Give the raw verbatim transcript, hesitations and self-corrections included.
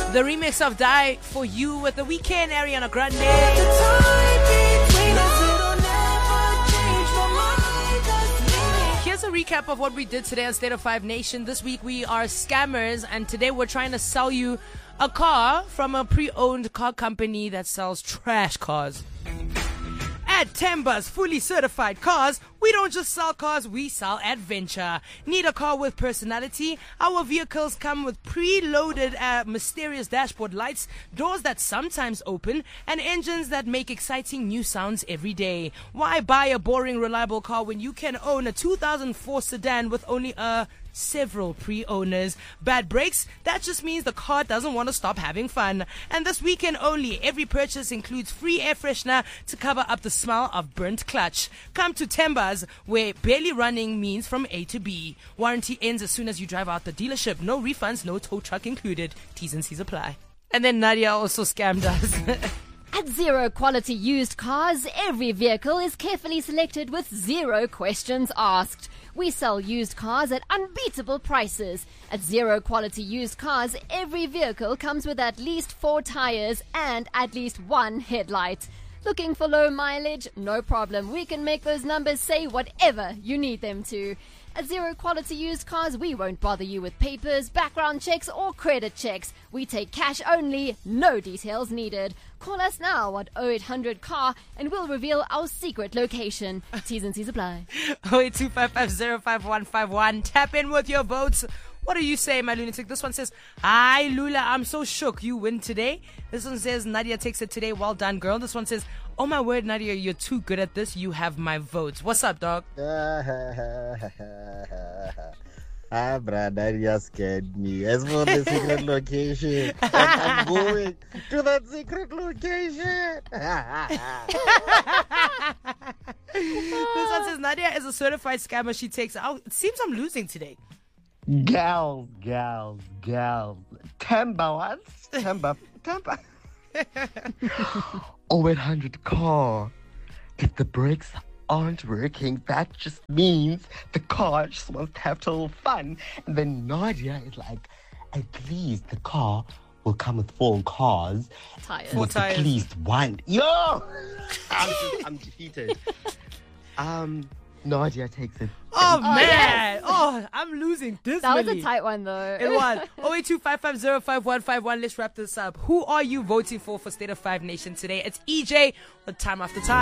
The remix of Die For You with The Weeknd, Ariana Grande. Here's a recap of what we did today on State of Five Nation. This week we are scammers, and today we're trying to sell you a car from a pre-owned car company that sells trash cars. At Temba's fully certified cars, we don't just sell cars, we sell adventure. Need a car with personality? Our vehicles come with pre-loaded uh, mysterious dashboard lights, doors that sometimes open, and engines that make exciting new sounds every day. Why buy a boring, reliable car when you can own a two thousand four sedan with only a several pre-owners? Bad brakes? That just means the car doesn't want to stop having fun. And this weekend only, every purchase includes free air freshener to cover up the smell of burnt clutch. Come to Temba's, where barely running means from A to B. Warranty ends as soon as you drive out the dealership. No refunds, no tow truck included. T's and C's apply. And then Nadia also scammed us. At Zero Quality Used Cars, every vehicle is carefully selected with zero questions asked. We sell used cars at unbeatable prices. At Zero Quality Used Cars, every vehicle comes with at least four tires and at least one headlight. Looking for low mileage? No problem. We can make those numbers say whatever you need them to. At Zero Quality Used Cars, we won't bother you with papers, background checks, or credit checks. We take cash only, no details needed. Call us now at oh eight hundred C A R and we'll reveal our secret location. T's and C's apply. oh eight two five five zero five one five one. Tap in with your votes. What do you say, my lunatic? This one says, "Hi, Lula, I'm so shook. You win today." This one says, "Nadia takes it today. Well done, girl." This one says, "Oh my word, Nadia, you're too good at this. You have my votes." What's up, dog? Ah, brother, Nadia scared me. As for the secret location, I'm going to that secret location. This one says, "Nadia is a certified scammer. She takes out." It seems I'm losing today. Gals, gals, gals. Temba, what? Temba, Temba. oh eight hundred car. If the brakes aren't working, that just means the car just wants to have a little fun. And then Nadia is like, at least the car will come with four cars. Tires. Four with tires. At least one. Yo! I'm, just, I'm defeated. um, Nadia takes it. Oh, Oh, man. yes. Oh, I'm losing this That was a tight one, though. It was. oh eight two five five zero five one five one. Let's wrap this up. Who are you voting for for State of Five Nation today? It's E J with Time After Time.